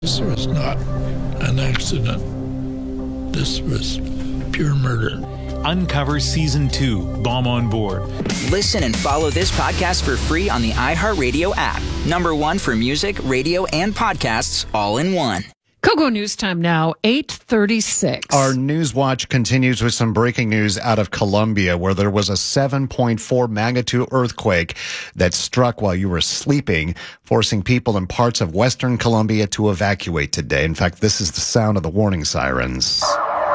This was not an accident. This was pure murder. Uncover Season 2, Bomb on Board. Listen and follow this podcast for free on the iHeartRadio app. Number one for music, radio, and podcasts all in one. Kogo News Time now, 8:36. Our News Watch continues with some breaking news out of Colombia, where there was a 7.4 magnitude earthquake that struck while you were sleeping, forcing people in parts of western Colombia to evacuate today. In fact, this is the sound of the warning sirens.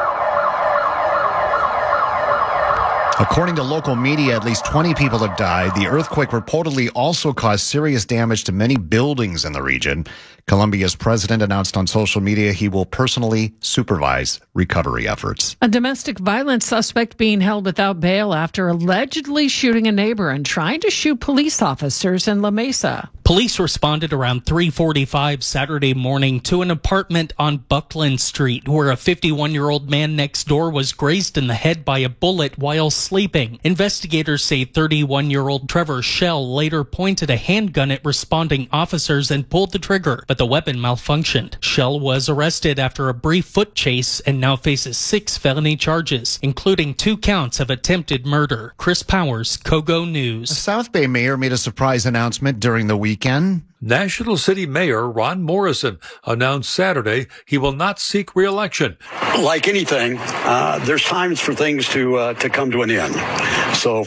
According to local media, at least 20 people have died. The earthquake reportedly also caused serious damage to many buildings in the region. Colombia's president announced on social media he will personally supervise recovery efforts. A domestic violence suspect being held without bail after allegedly shooting a neighbor and trying to shoot police officers in La Mesa. Police responded around 3:45 Saturday morning to an apartment on Buckland Street where a 51-year-old man next door was grazed in the head by a bullet while sleeping. Investigators say 31-year-old Trevor Shell later pointed a handgun at responding officers and pulled the trigger, but the weapon malfunctioned. Shell was arrested after a brief foot chase and now faces 6 felony charges, including 2 counts of attempted murder. Chris Powers, Kogo News. The South Bay mayor made a surprise announcement during the weekend. National City Mayor Ron Morrison announced Saturday he will not seek re-election. Like anything, there's times for things to come to an end. So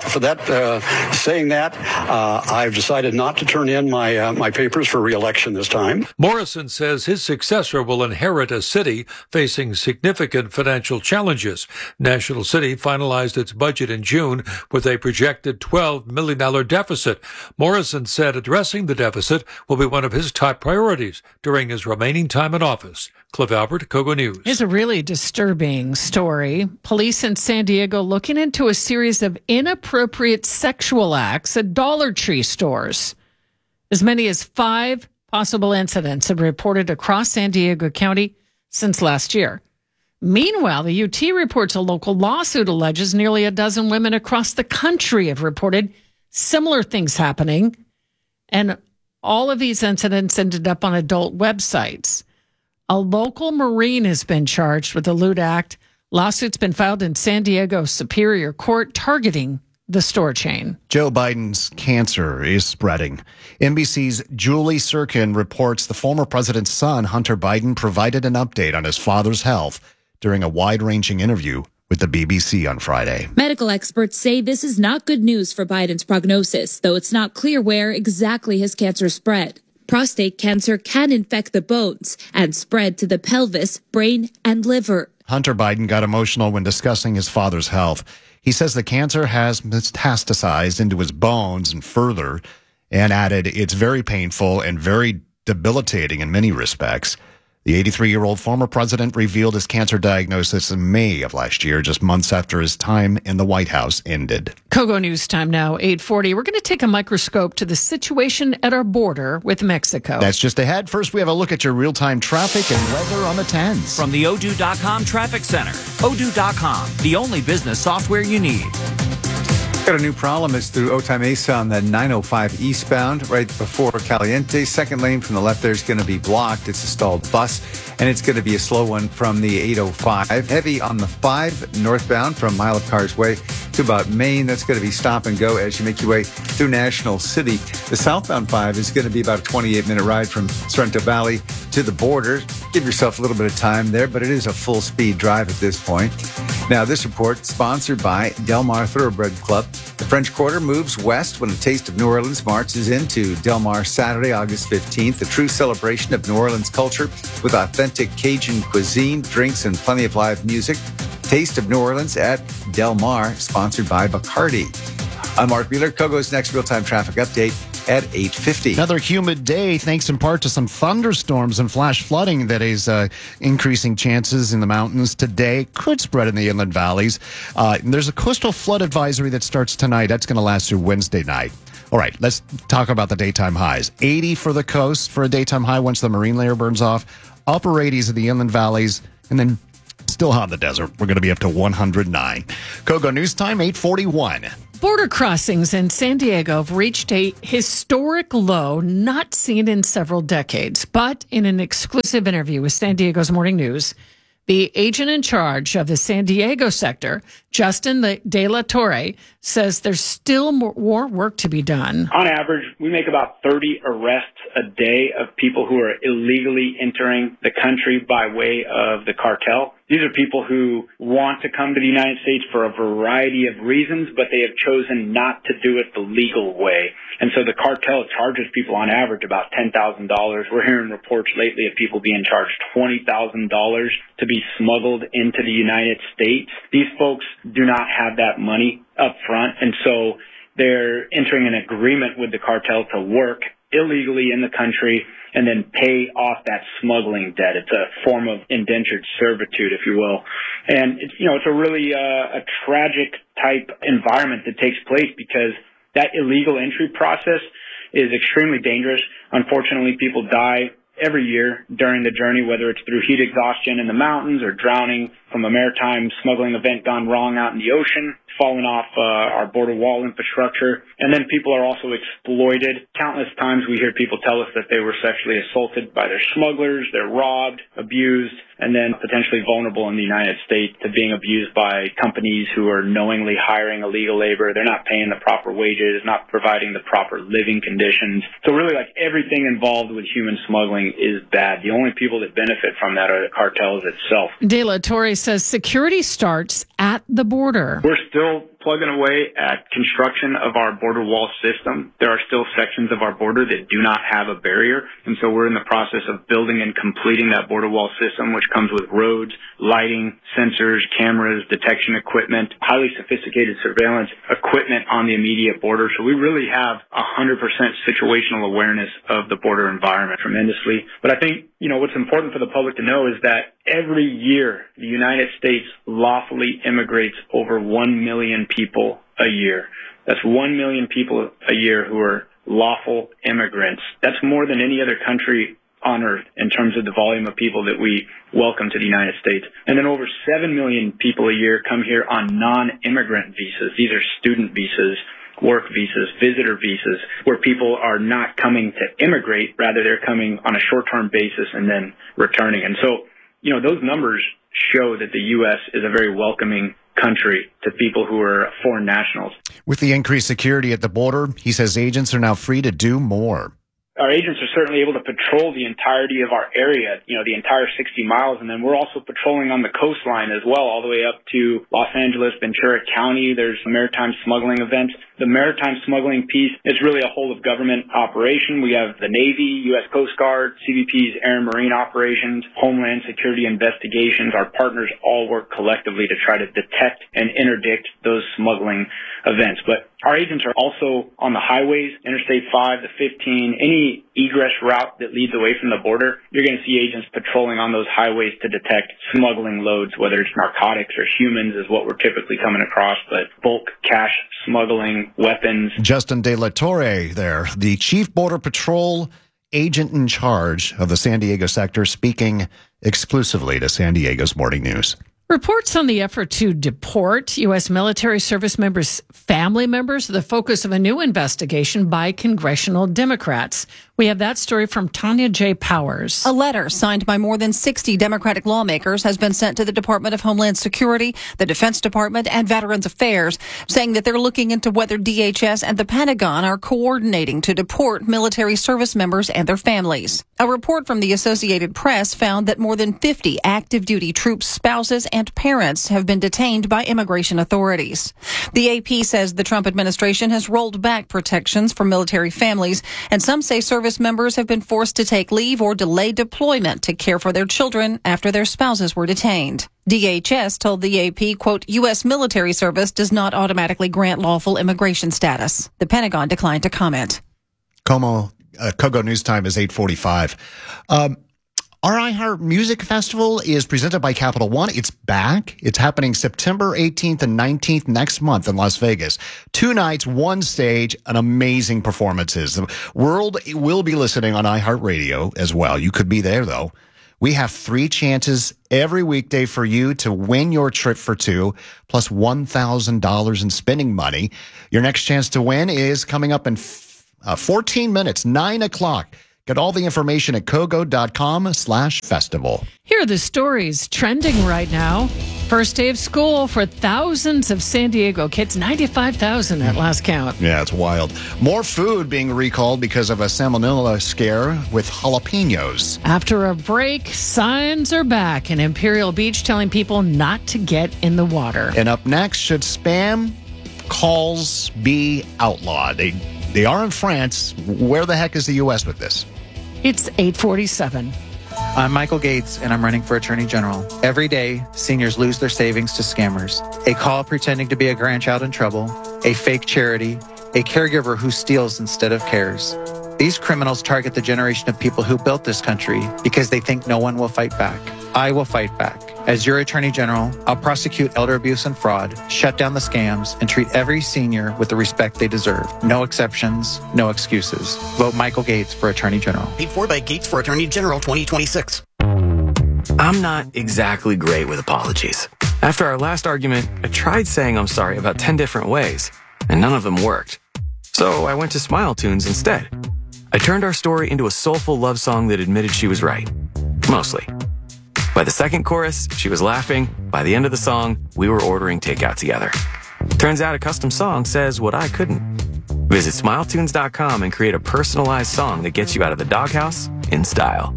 saying that, I've decided not to turn in my papers for re-election this time. Morrison says his successor will inherit a city facing significant financial challenges. National City finalized its budget in June with a projected $12 million deficit. Morrison said addressing the deficit will be one of his top priorities during his remaining time in office. Cliff Albert, Kogo News. Here's a really disturbing story. Police in San Diego looking into a series of inappropriate sexual acts at Dollar Tree stores. As many as 5 possible incidents have reported across San Diego County since last year. Meanwhile, the UT reports a local lawsuit alleges nearly a dozen women across the country have reported similar things happening. And all of these incidents ended up on adult websites. A local Marine has been charged with the lewd act. Lawsuit's been filed in San Diego Superior Court targeting the store chain. Joe Biden's cancer is spreading. NBC's Julie Sirkin reports the former president's son, Hunter Biden, provided an update on his father's health during a wide-ranging interview with the BBC on Friday. Medical experts say this is not good news for Biden's prognosis, though it's not clear where exactly his cancer spread. Prostate cancer can infect the bones and spread to the pelvis, brain, and liver. Hunter Biden got emotional when discussing his father's health. He says the cancer has metastasized into his bones and further, and added it's very painful and very debilitating in many respects. The 83-year-old former president revealed his cancer diagnosis in May of last year, just months after his time in the White House ended. Kogo News Time now, 8:40. We're going to take a microscope to the situation at our border with Mexico. That's just ahead. First, we have a look at your real-time traffic and weather on the 10s. From the Odoo.com Traffic Center. Odoo.com, the only business software you need. Got a new problem. It's through Otay Mesa on the 905 eastbound, right before Caliente. Second lane from the left there is going to be blocked. It's a stalled bus, and it's going to be a slow one from the 805. Heavy on the 5 northbound from Mile of Cars Way to about Maine. That's going to be stop and go as you make your way through National City. The southbound 5 is going to be about a 28-minute ride from Sorrento Valley to the border. Give yourself a little bit of time there, but it is a full-speed drive at this point. Now, this report sponsored by Del Mar Thoroughbred Club. The French Quarter moves west when a taste of New Orleans marches into Del Mar Saturday, August 15th, a true celebration of New Orleans culture with authentic Cajun cuisine, drinks, and plenty of live music. Taste of New Orleans at Del Mar, sponsored by Bacardi. I'm Mark Wheeler. Kogo's next real-time traffic update at 8:50. Another humid day, thanks in part to some thunderstorms and flash flooding that is increasing chances in the mountains today. Could spread in the inland valleys. There's a coastal flood advisory that starts tonight. That's going to last through Wednesday night. All right, let's talk about the daytime highs. 80 for the coast for a daytime high once the marine layer burns off. Upper 80s in the inland valleys, and then still hot in the desert. We're going to be up to 109. Kogo News Time, 8:41. Border crossings in San Diego have reached a historic low not seen in several decades. But in an exclusive interview with San Diego's Morning News, the agent in charge of the San Diego sector, Justin De La Torre, says there's still more work to be done. On average, we make about 30 arrests a day of people who are illegally entering the country by way of the cartel. These are people who want to come to the United States for a variety of reasons, but they have chosen not to do it the legal way. And so the cartel charges people on average about $10,000. We're hearing reports lately of people being charged $20,000 to be smuggled into the United States. These folks do not have that money up front, and so they're entering an agreement with the cartel to work illegally in the country and then pay off that smuggling debt. It's a form of indentured servitude, if you will. And it's a really a tragic type environment that takes place because that illegal entry process is extremely dangerous. Unfortunately, people die every year during the journey, whether it's through heat exhaustion in the mountains or drowning from a maritime smuggling event gone wrong out in the ocean, falling off our border wall infrastructure. And then people are also exploited. Countless times we hear people tell us that they were sexually assaulted by their smugglers, they're robbed, abused, and then potentially vulnerable in the United States to being abused by companies who are knowingly hiring illegal labor. They're not paying the proper wages, not providing the proper living conditions. So really, like, everything involved with human smuggling is bad. The only people that benefit from that are the cartels itself. De La Torre says security starts at the border. We're still plugging away at construction of our border wall system. There are still sections of our border that do not have a barrier, and so we're in the process of building and completing that border wall system, which comes with roads, lighting, sensors, cameras, detection equipment, highly sophisticated surveillance equipment on the immediate border. So we really have 100% situational awareness of the border environment tremendously. But I think, what's important for the public to know is that every year the United States lawfully immigrates over 1 million people a year. That's 1 million people a year who are lawful immigrants. That's more than any other country on earth in terms of the volume of people that we welcome to the United States. And then over 7 million people a year come here on non-immigrant visas. These are student visas, work visas, visitor visas, where people are not coming to immigrate, rather they're coming on a short-term basis and then returning. And so, those numbers show that the U.S. is a very welcoming country to people who are foreign nationals. With the increased security at the border, he says agents are now free to do more. Our agents are certainly able to patrol the entirety of our area, the entire 60 miles. And then we're also patrolling on the coastline as well, all the way up to Los Angeles, Ventura County. There's maritime smuggling events. The maritime smuggling piece is really a whole of government operation. We have the Navy, U.S. Coast Guard, CBP's Air and Marine operations, Homeland Security investigations. Our partners all work collectively to try to detect and interdict those smuggling events. But our agents are also on the highways, Interstate 5, the 15, any egress route that leads away from the border. You're going to see agents patrolling on those highways to detect smuggling loads, whether it's narcotics or humans is what we're typically coming across, but bulk cash smuggling, weapons. Justin De La Torre there, the Chief Border Patrol agent in charge of the San Diego sector, speaking exclusively to San Diego's Morning News. Reports on the effort to deport U.S. military service members' family members are the focus of a new investigation by congressional Democrats. We have that story from Tanya J. Powers. A letter signed by more than 60 Democratic lawmakers has been sent to the Department of Homeland Security, the Defense Department, and Veterans Affairs, saying that they're looking into whether DHS and the Pentagon are coordinating to deport military service members and their families. A report from the Associated Press found that more than 50 active duty troops' spouses and parents have been detained by immigration authorities. The AP says the Trump administration has rolled back protections for military families, and some say service members have been forced to take leave or delay deployment to care for their children after their spouses were detained. DHS told the AP, quote, U.S. military service does not automatically grant lawful immigration status. The Pentagon declined to comment. Kogo News Time is 8:45. Our iHeart Music Festival is presented by Capital One. It's back. It's happening September 18th and 19th next month in Las Vegas. 2 nights, 1 stage, and amazing performances. The world will be listening on iHeartRadio as well. You could be there, though. We have 3 chances every weekday for you to win your trip for 2, plus $1,000 in spending money. Your next chance to win is coming up in 14 minutes, 9 o'clock. Get all the information at kogo.com/festival. Here are the stories trending right now. First day of school for thousands of San Diego kids, 95,000 at last count. Yeah, it's wild. More food being recalled because of a salmonella scare with jalapenos. After a break, signs are back in Imperial Beach telling people not to get in the water. And up next, should spam calls be outlawed? They are in France. Where the heck is the U.S. with this? It's 8:47. I'm Michael Gates, and I'm running for Attorney General. Every day, seniors lose their savings to scammers. A call pretending to be a grandchild in trouble, a fake charity, a caregiver who steals instead of cares. These criminals target the generation of people who built this country because they think no one will fight back. I will fight back. As your Attorney General, I'll prosecute elder abuse and fraud, shut down the scams, and treat every senior with the respect they deserve. No exceptions, no excuses. Vote Michael Gates for Attorney General. Paid for by Gates for Attorney General 2026. I'm not exactly great with apologies. After our last argument, I tried saying I'm sorry about 10 different ways, and none of them worked. So I went to Smile Tunes instead. I turned our story into a soulful love song that admitted she was right. Mostly. By the second chorus, she was laughing. By the end of the song, we were ordering takeout together. Turns out a custom song says what I couldn't. Visit smiletunes.com and create a personalized song that gets you out of the doghouse in style.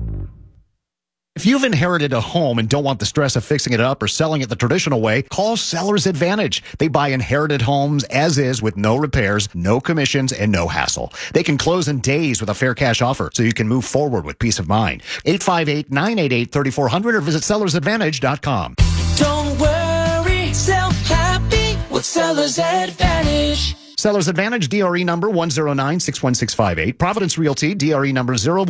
If you've inherited a home and don't want the stress of fixing it up or selling it the traditional way, call Seller's Advantage. They buy inherited homes as is with no repairs, no commissions, and no hassle. They can close in days with a fair cash offer so you can move forward with peace of mind. 858-988-3400 or visit sellersadvantage.com. Don't worry, sell happy with Seller's Advantage. Seller's Advantage, DRE number 109-61658. Providence Realty, DRE number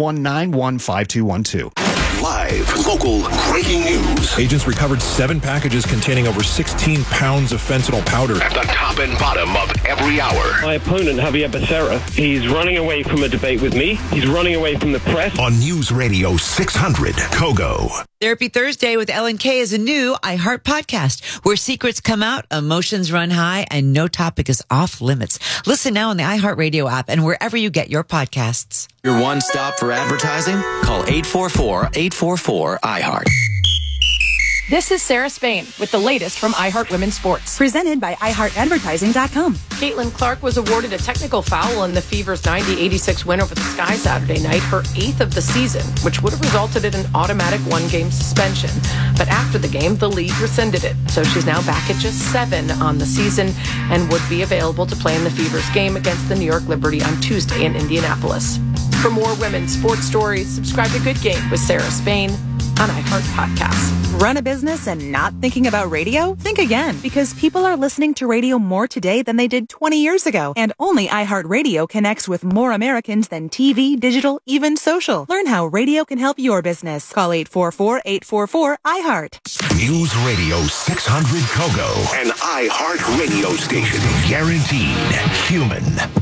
01915212. Live, local, breaking news. Agents recovered 7 packages containing over 16 pounds of fentanyl powder. At the top and bottom of every hour. My opponent, Javier Becerra, he's running away from a debate with me. He's running away from the press. On News Radio 600, Kogo. Therapy Thursday with Ellen Kay is a new iHeart podcast where secrets come out, emotions run high, and no topic is off limits. Listen now on the iHeart Radio app and wherever you get your podcasts. Your one stop for advertising? Call 844-844-iHeart. This is Sarah Spain with the latest from iHeart Women's Sports. Presented by iHeartAdvertising.com. Caitlin Clark was awarded a technical foul in the Fever's 90-86 win over the Sky Saturday night, her 8th of the season, which would have resulted in an automatic 1-game suspension. But after the game, the league rescinded it. So she's now back at just 7 on the season and would be available to play in the Fever's game against the New York Liberty on Tuesday in Indianapolis. For more women's sports stories, subscribe to Good Game with Sarah Spain on iHeart Podcasts. Run a business and not thinking about radio? Think again, because people are listening to radio more today than they did 20 years ago. And only iHeartRadio connects with more Americans than TV, digital, even social. Learn how radio can help your business. Call 844-844-iHeart. News Radio 600, Kogo. An iHeart radio station. Guaranteed human.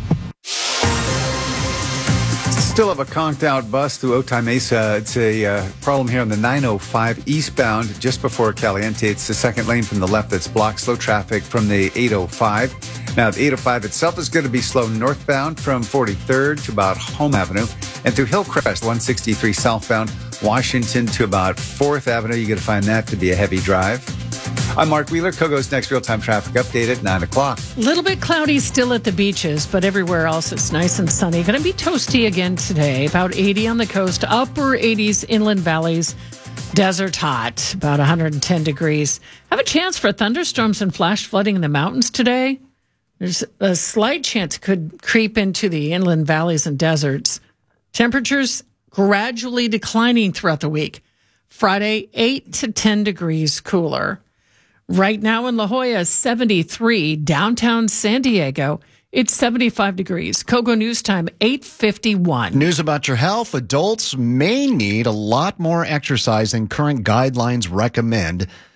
Still have a conked out bus through Otay Mesa. It's a problem here on the 905 eastbound just before Caliente. It's the second lane from the left that's blocked. Slow traffic from the 805. Now, the 805 itself is going to be slow northbound from 43rd to about Home Avenue and through Hillcrest, 163 southbound, Washington to about 4th Avenue. You're going to find that to be a heavy drive. I'm Mark Wheeler. Kogo's next real-time traffic update at 9 o'clock. A little bit cloudy still at the beaches, but everywhere else it's nice and sunny. Going to be toasty again today. About 80 on the coast, upper 80s, inland valleys. Desert hot, about 110 degrees. Have a chance for thunderstorms and flash flooding in the mountains today. There's a slight chance it could creep into the inland valleys and deserts. Temperatures gradually declining throughout the week. Friday, 8 to 10 degrees cooler. Right now in La Jolla, 73. Downtown San Diego, it's 75 degrees. Kogo News Time, 8:51. News about your health. Adults may need a lot more exercise than current guidelines recommend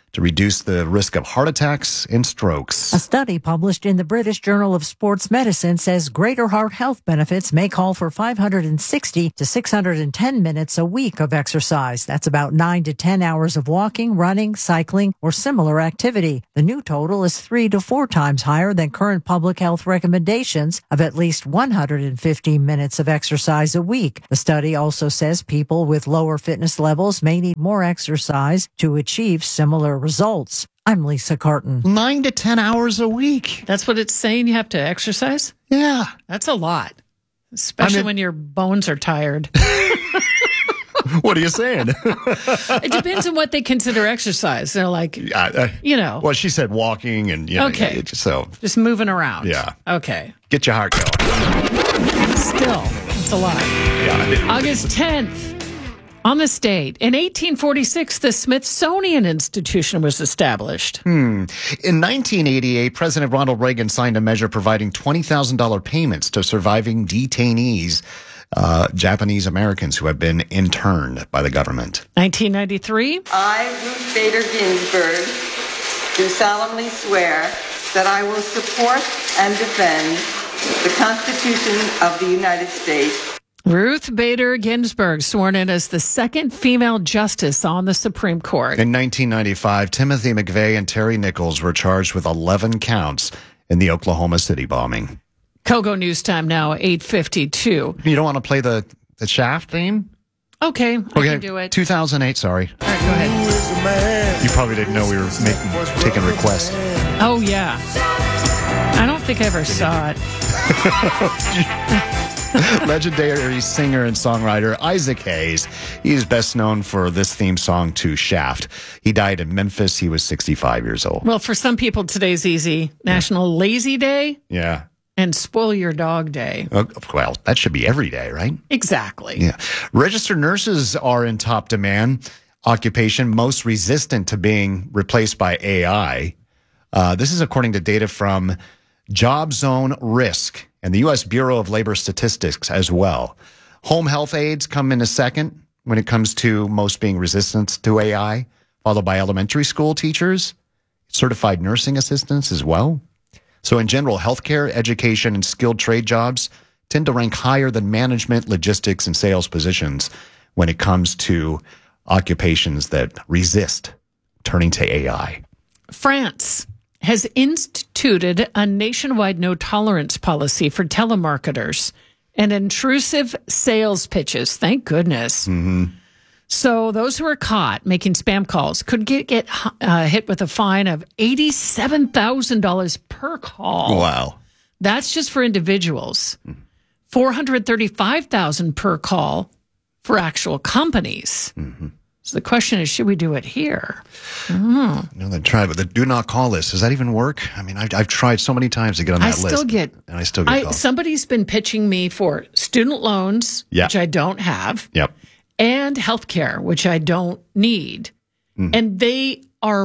to reduce the risk of heart attacks and strokes. A study published in the British Journal of Sports Medicine says greater heart health benefits may call for 560 to 610 minutes a week of exercise. That's about 9 to 10 hours of walking, running, cycling, or similar activity. The new total is 3 to 4 times higher than current public health recommendations of at least 150 minutes of exercise a week. The study also says people with lower fitness levels may need more exercise to achieve similar results. I'm Lisa Carton. 9 to 10 hours a week. That's what it's saying you have to exercise? Yeah. That's a lot, especially when your bones are tired. What are you saying? It depends on what they consider exercise. They're like, Well, she said walking and, Okay. So, just moving around. yeah. Okay. Get your heart going. Still, it's a lot. Yeah. August 10th, on this date, in 1846, the Smithsonian Institution was established. In 1988, President Ronald Reagan signed a measure providing $20,000 payments to surviving detainees, Japanese Americans who have been interned by the government. 1993. I, Ruth Bader Ginsburg, do solemnly swear that I will support and defend the Constitution of the United States. Ruth Bader Ginsburg, sworn in as the second female justice on the Supreme Court. In 1995, Timothy McVeigh and Terry Nichols were charged with 11 counts in the Oklahoma City bombing. Kogo News Time now, 8:52. You don't want to play the Shaft theme? Okay, I can do it. 2008, sorry. All right, go ahead. You probably didn't know we were taking requests. Oh, yeah. I don't think I ever saw it. Legendary singer and songwriter Isaac Hayes. He is best known for this theme song to Shaft. He died in Memphis. He was 65 years old. Well, for some people, today's easy. National Lazy Day Yeah. and Spoil Your Dog Day. Well, that should be every day, right? Exactly. Yeah. Registered nurses are in top demand. Occupation most resistant to being replaced by AI. This is according to data from Job Zone Risk and the U.S. Bureau of Labor Statistics as well. Home health aides come in a second when it comes to most being resistant to AI, followed by elementary school teachers, certified nursing assistants as well. So in general, healthcare, education, and skilled trade jobs tend to rank higher than management, logistics, and sales positions when it comes to occupations that resist turning to AI. France has instituted a nationwide no-tolerance policy for telemarketers and intrusive sales pitches. Thank goodness. Mm-hmm. So those who are caught making spam calls could get hit with a fine of $87,000 per call. Wow. That's just for individuals. $435,000 per call for actual companies. Mm-hmm. So the question is, should we do it here? No, they try, but the do not call list, does that even work? I mean, I've tried so many times to get on that list. I still get calls. Somebody's been pitching me for student loans, which I don't have, and healthcare, which I don't need. And they are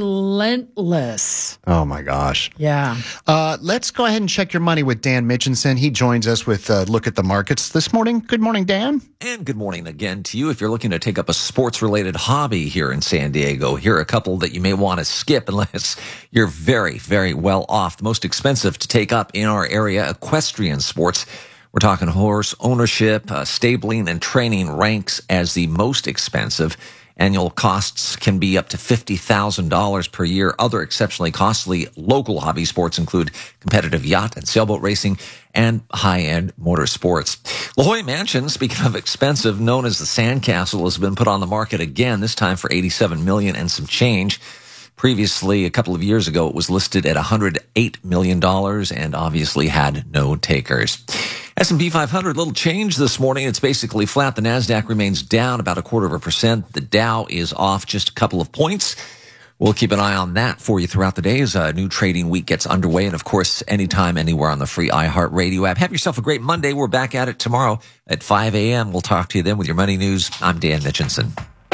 relentless. Oh, my gosh. Yeah. Let's go ahead and check your money with Dan Mitchinson. He joins us with a look at the markets this morning. Good morning, Dan. And good morning again to you. If you're looking to take up a sports-related hobby here in San Diego, here are a couple that you may want to skip unless you're very, very well off. The most expensive to take up in our area, equestrian sports. We're talking horse ownership, stabling, and training ranks as the most expensive. Annual costs can be up to $50,000 per year. Other exceptionally costly local hobby sports include competitive yacht and sailboat racing and high-end motorsports. La Jolla Mansion, speaking of expensive, known as the Sandcastle, has been put on the market again, this time for $87 million and some change. Previously, a couple of years ago, it was listed at $108 million and obviously had no takers. S&P 500, little change this morning. It's basically flat. The NASDAQ remains down about 0.25%. The Dow is off just a couple of points. We'll keep an eye on that for you throughout the day as a new trading week gets underway. And, of course, anytime, anywhere on the free iHeartRadio app. Have yourself a great Monday. We're back at it tomorrow at 5 a.m. We'll talk to you then with your money news. I'm Dan Mitchinson.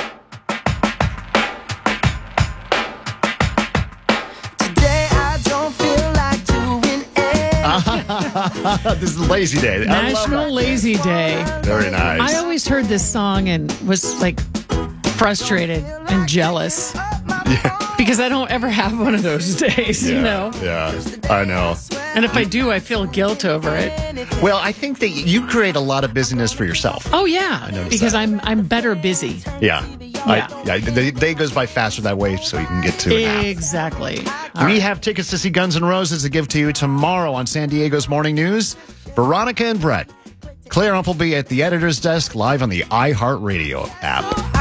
This is Lazy Day. National Lazy Day. Very nice. I always heard this song and was like frustrated and jealous. Because I don't ever have one of those days, you know? Yeah, I know. And if I do, I feel guilt over it. Well, I think that you create a lot of busyness for yourself. Oh, yeah. Because I'm better busy. Yeah. The day goes by faster that way, so you can get to it now. Exactly. We have tickets to see Guns N' Roses to give to you tomorrow on San Diego's Morning News. Veronica and Brett. Claire Ump will be at the editor's desk live on the iHeartRadio app.